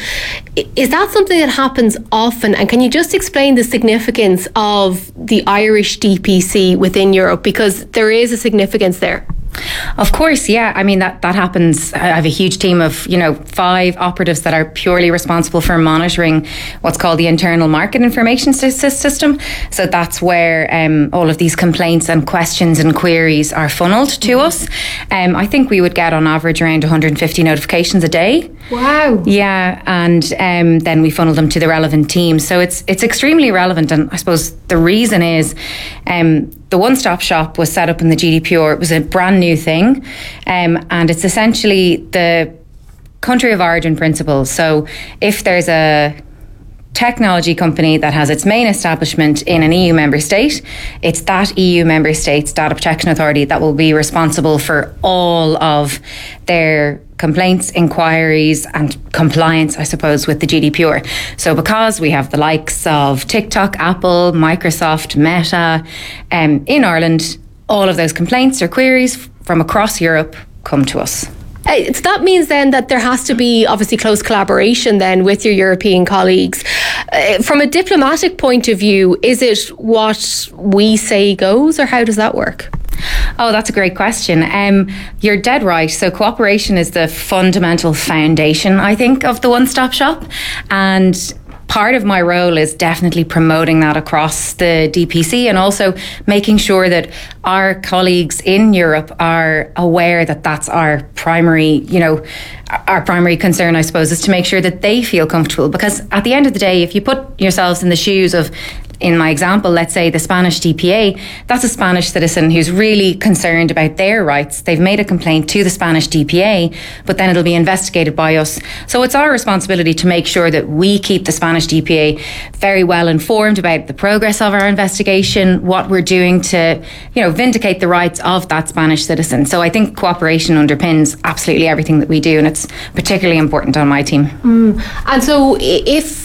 is that something that happens often? And can you just explain the significance of the Irish D P C within Europe? Because there is a significance there. Of course, yeah. I mean, that, that happens. I have a huge team of, you know, five operatives that are purely responsible for monitoring what's called the internal market information system. So that's where um, all of these complaints and questions and queries are funneled to mm-hmm. us. Um, I think we would get on average around one hundred fifty notifications a day. Wow. Yeah, and um, then we funnel them to the relevant teams. So it's it's extremely relevant, and I suppose the reason is um, the one-stop shop was set up in the G D P R. It was a brand new thing, um, and it's essentially the country of origin principle. So if there's a technology company that has its main establishment in an E U member state, it's that E U member state's Data Protection Authority that will be responsible for all of their complaints, inquiries and compliance, I suppose, with the G D P R. So because we have the likes of TikTok, Apple, Microsoft, Meta um, in Ireland, all of those complaints or queries from across Europe come to us. Uh, so that means then that there has to be obviously close collaboration then with your European colleagues. Uh, from a diplomatic point of view, is it what we say goes, or how does that work? Oh, that's a great question. Um, you're dead right. So cooperation is the fundamental foundation, I think, of the one-stop shop. And part of my role is definitely promoting that across the D P C, and also making sure that our colleagues in Europe are aware that that's our primary, you know, our primary concern, I suppose, is to make sure that they feel comfortable. Because at the end of the day, if you put yourselves in the shoes of, in my example, let's say the Spanish D P A, that's a Spanish citizen who's really concerned about their rights. They've made a complaint to the Spanish D P A, but then it'll be investigated by us. So it's our responsibility to make sure that we keep the Spanish D P A very well informed about the progress of our investigation, what we're doing to, you know, vindicate the rights of that Spanish citizen. So I think cooperation underpins absolutely everything that we do, and it's particularly important on my team. Mm. And so if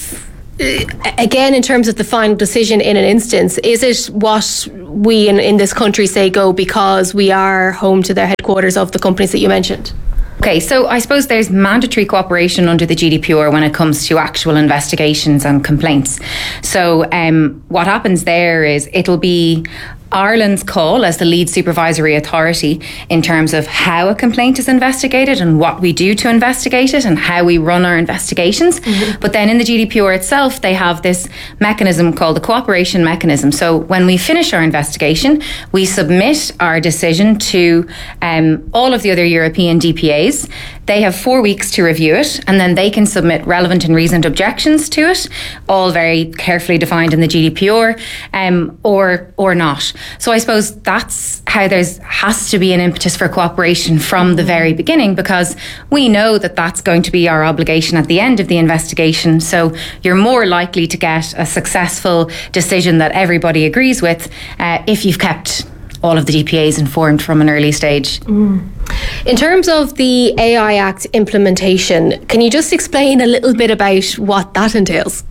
again, in terms of the final decision in an instance, is it what we in, in this country say go because we are home to the headquarters of the companies that you mentioned? Okay, so I suppose there's mandatory cooperation under the G D P R when it comes to actual investigations and complaints. So um, what happens there is it'll be Ireland's call as the lead supervisory authority in terms of how a complaint is investigated and what we do to investigate it and how we run our investigations. Mm-hmm. But then in the G D P R itself, they have this mechanism called the cooperation mechanism. So when we finish our investigation, we submit our decision to um, all of the other European D P As. They have four weeks to review it, and then they can submit relevant and reasoned objections to it, all very carefully defined in the G D P R, um, or or not. So I suppose that's how there's has to be an impetus for cooperation from the very beginning, because we know that that's going to be our obligation at the end of the investigation. So you're more likely to get a successful decision that everybody agrees with uh, if you've kept all of the D P As informed from an early stage. Mm. In terms of the A I Act implementation, can you just explain a little bit about what that entails?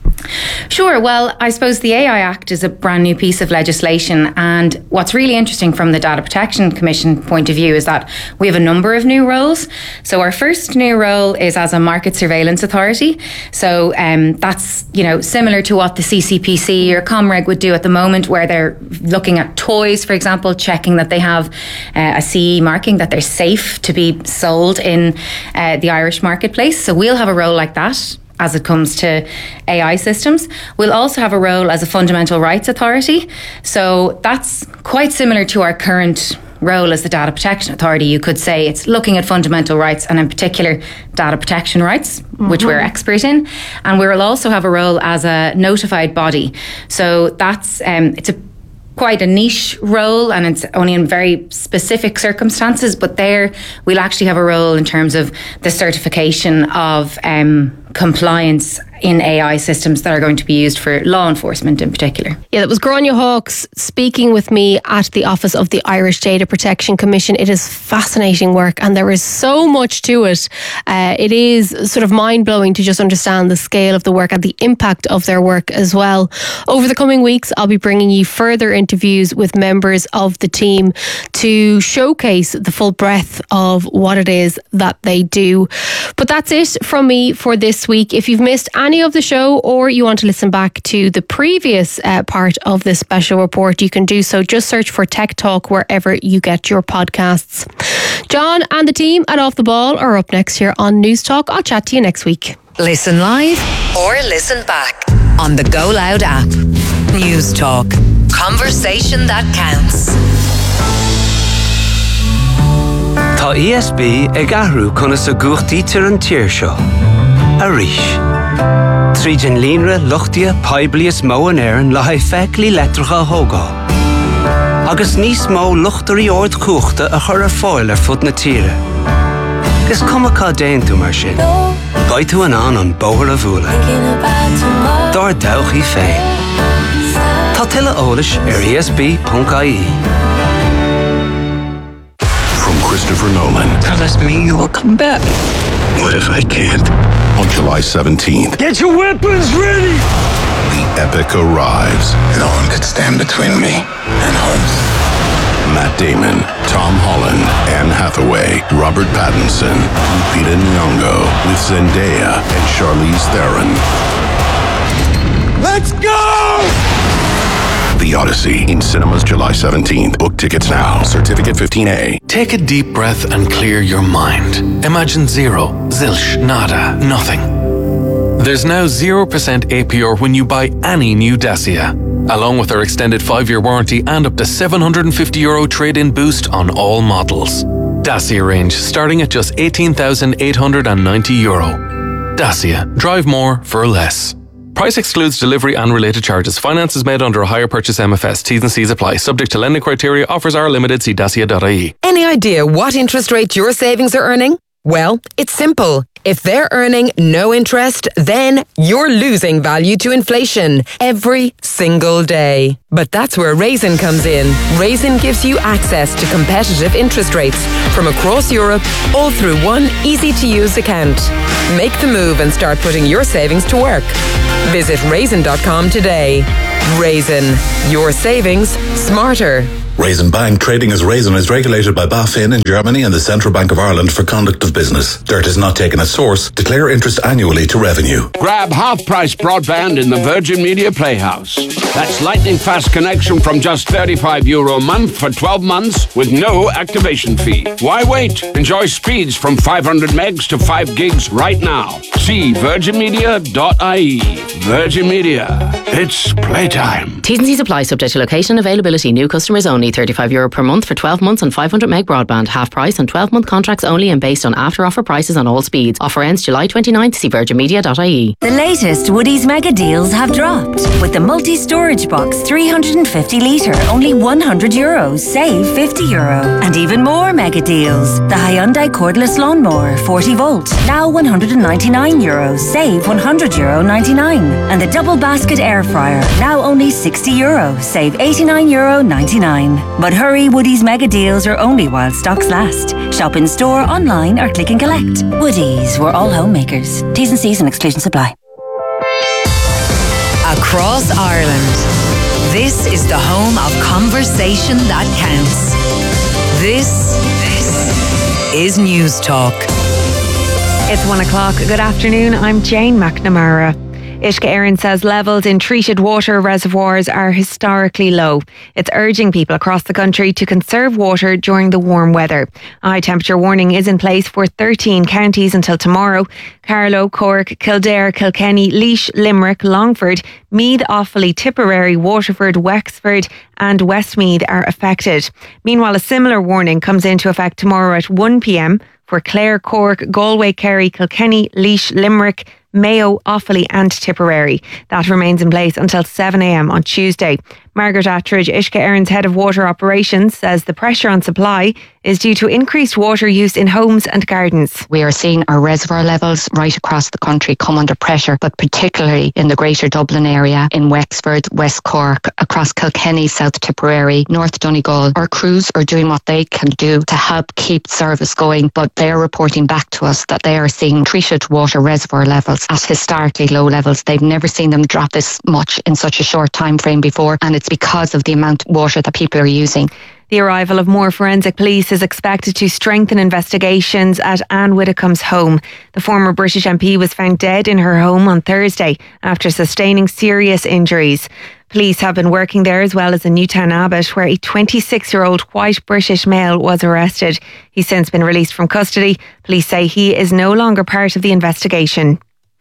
Sure. Well, I suppose the A I Act is a brand new piece of legislation, and what's really interesting from the Data Protection Commission point of view is that we have a number of new roles. So our first new role is as a market surveillance authority. So um, that's, you know, similar to what the C C P C or Comreg would do at the moment, where they're looking at toys, for example, checking that they have uh, a C E marking, that they're safe to be sold in uh, the Irish marketplace. So we'll have a role like that as it comes to A I systems. We'll also have a role as a fundamental rights authority. So that's quite similar to our current role as the Data Protection Authority. You could say it's looking at fundamental rights, and in particular data protection rights, mm-hmm. which we're expert in. And we'll also have a role as a notified body. So that's um, it's a quite a niche role, and it's only in very specific circumstances, but there we'll actually have a role in terms of the certification of um, compliance in A I systems that are going to be used for law enforcement in particular. Yeah, that was Gráinne Hawkes speaking with me at the office of the Irish Data Protection Commission. It is fascinating work, and there is so much to it. Uh, it is sort of mind-blowing to just understand the scale of the work and the impact of their work as well. Over the coming weeks, I'll be bringing you further interviews with members of the team to showcase the full breadth of what it is that they do. But that's it from me for this week. If you've missed any of the show, or you want to listen back to the previous uh, part of this special report, you can do so. Just search for Tech Talk wherever you get your podcasts. John and the team at Off the Ball are up next here on News Talk. I'll chat to you next week. Listen live or listen back on the Go Loud app. News Talk. Conversation that counts. Tá E S B ag ahrú chuna sa gúchtaí tir an tír seo. A rís. Tríd an línre luchtia poiblias mó an éireann le haidh feiclí letracha thógá. Agus níos mó luchtarí ord cúchta a chur ar fáil ar fud na tíre. Gus cumachá déan tú mar sin. Gaid tú an an an bóthar a bhúla. Dar dawchaí féin. Tá tuile eolais ar E S B dot I E. From Christopher Nolan. That doesn't mean you will come back. What if I can't? On July seventeenth. Get your weapons ready! The epic arrives. No one could stand between me and home. Matt Damon, Tom Holland, Anne Hathaway. Hathaway, Robert Pattinson, Lupita Nyong'o, with Zendaya and Charlize Theron. Let's go! The Odyssey in cinemas July seventeenth. Book tickets now. Certificate fifteen A. Take a deep breath and clear your mind. Imagine zero, zilch, nada, nothing. There's now zero percent A P R when you buy any new Dacia, along with our extended five-year warranty and up to seven hundred fifty euro trade-in boost on all models. Dacia range starting at just eighteen thousand eight hundred ninety euro. Dacia. Drive more for less. Price excludes delivery and related charges. Finance is made under a hire purchase M F S. T's and C's apply. Subject to lending criteria. Offers are limited. See dacia dot I E. Any idea what interest rate your savings are earning? Well, it's simple. If they're earning no interest, then you're losing value to inflation every single day. But that's where Raisin comes in. Raisin gives you access to competitive interest rates from across Europe, all through one easy-to-use account. Make the move and start putting your savings to work. Visit raisin dot com today. Raisin, your savings smarter. Raisin Bank trading as Raisin is regulated by BaFin in Germany and the Central Bank of Ireland for conduct of business. Dirt is not taken at source. Declare interest annually to revenue. Grab half-price broadband in the Virgin Media Playhouse. That's lightning fast connection from just thirty-five euro a month for twelve months with no activation fee. Why wait? Enjoy speeds from five hundred megs to five gigs right now. See virgin media dot I E. Virgin Media. It's playtime. T's and C's apply, subject to location availability. New customers only. thirty-five euro per month for twelve months and five hundred meg broadband. Half price on twelve month contracts only and based on after offer prices on all speeds. Offer ends July twenty-ninth. See virgin media dot I E. The latest Woodies mega deals have dropped. With the multi-storage box three hundred fifty litre, only one hundred euros, save fifty euro. And even more mega deals. The Hyundai cordless lawnmower forty volt, now one hundred ninety-nine euros, save one hundred euro ninety-nine. And the double basket air fryer, now only sixty euro, save eighty-nine euro ninety-nine. But hurry, Woodies mega deals are only while stocks last. Shop in store, online or click and collect. Woodies, we're all homemakers. T's and C's and exclusions apply. Across Ireland, this is the home of conversation that counts. This, this is News Talk. It's one o'clock. Good afternoon. I'm Jane McNamara. Uisce Éireann says levels in treated water reservoirs are historically low. It's urging people across the country to conserve water during the warm weather. A high temperature warning is in place for thirteen counties until tomorrow. Carlow, Cork, Kildare, Kilkenny, Laois, Limerick, Longford, Meath, Offaly, Tipperary, Waterford, Wexford and Westmeath are affected. Meanwhile, a similar warning comes into effect tomorrow at one p.m. for Clare, Cork, Galway, Kerry, Kilkenny, Laois, Limerick, Mayo, Offaly and Tipperary. That remains in place until seven a.m. on Tuesday. Margaret Attridge, Uisce Éireann's head of water operations, says the pressure on supply is due to increased water use in homes and gardens. We are seeing our reservoir levels right across the country come under pressure, but particularly in the Greater Dublin area, in Wexford, West Cork, across Kilkenny, South Tipperary, North Donegal. Our crews are doing what they can do to help keep service going, but they are reporting back to us that they are seeing treated water reservoir levels at historically low levels. They've never seen them drop this much in such a short time frame before, and it's because of the amount of water that people are using. The arrival of more forensic police is expected to strengthen investigations at Anne Widdecombe's home. The former British M P was found dead in her home on Thursday after sustaining serious injuries. Police have been working there as well as in Newtown Abbot, where a twenty-six-year-old white British male was arrested. He's since been released from custody. Police say he is no longer part of the investigation.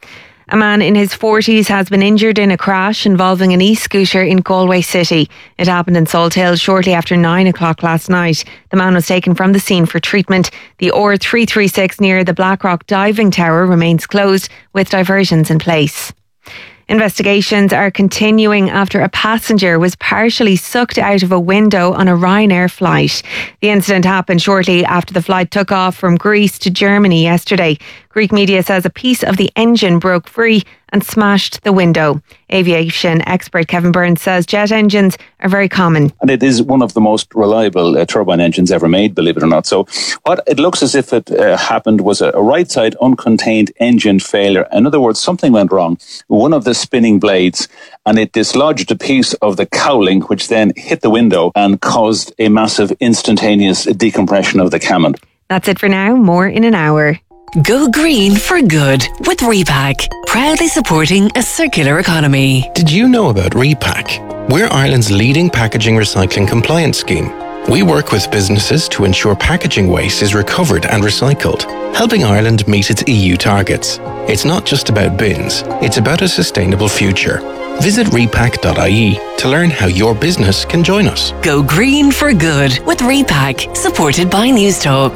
A man in his forties has been injured in a crash involving an e-scooter in Galway City. It happened in Salthill shortly after nine o'clock last night. The man was taken from the scene for treatment. The R three thirty-six near the Blackrock Diving Tower remains closed with diversions in place. Investigations are continuing after a passenger was partially sucked out of a window on a Ryanair flight. The incident happened shortly after the flight took off from Greece to Germany yesterday. Greek media says a piece of the engine broke free and smashed the window. Aviation expert Kevin Burns says jet engines are very common. And it is one of the most reliable uh, turbine engines ever made, believe it or not. So what it looks as if it uh, happened was a, a right side uncontained engine failure. In other words, something went wrong. One of the spinning blades, and it dislodged a piece of the cowling, which then hit the window and caused a massive instantaneous decompression of the cabin. That's it for now. More in an hour. Go green for good with Repack, proudly supporting a circular economy. Did you know about Repack? We're Ireland's leading packaging recycling compliance scheme. We work with businesses to ensure packaging waste is recovered and recycled, helping Ireland meet its E U targets. It's not just about bins, it's about a sustainable future. Visit repack dot I E to learn how your business can join us. Go green for good with Repack, supported by News Talk.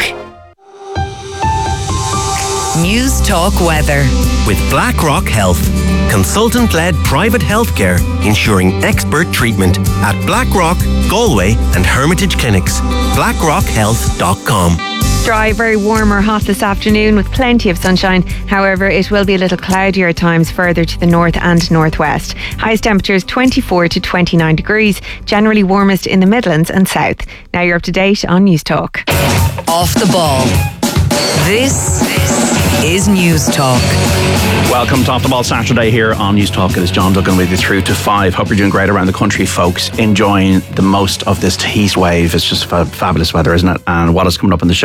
News Talk weather. With BlackRock Health, consultant-led private healthcare ensuring expert treatment at BlackRock, Galway and Hermitage Clinics. blackrock health dot com. Dry, very warm or hot this afternoon with plenty of sunshine. However, it will be a little cloudier at times further to the north and northwest. Highest temperatures twenty-four to twenty-nine degrees, generally warmest in the Midlands and south. Now you're up to date on News Talk. Off the ball. This is News Talk. Welcome to Off the Ball Saturday here on News Talk. It is John Duggan with you through to five. Hope you're doing great around the country, folks. Enjoying the most of this heat wave. It's just fa- fabulous weather, isn't it? And what is coming up in the show